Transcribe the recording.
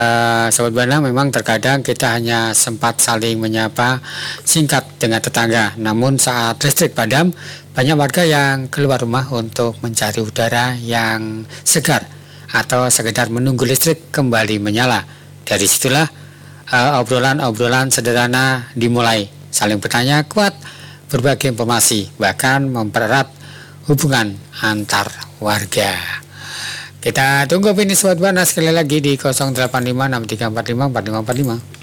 Sobat Buana, memang terkadang kita hanya sempat saling menyapa singkat dengan tetangga. Namun saat listrik padam, banyak warga yang keluar rumah untuk mencari udara yang segar atau sekedar menunggu listrik kembali menyala. Dari situlah obrolan-obrolan sederhana dimulai, saling bertanya kuat, berbagi informasi, bahkan mempererat hubungan antar warga. Kita tunggu opini Sobat Buana sekali lagi di 08563454545.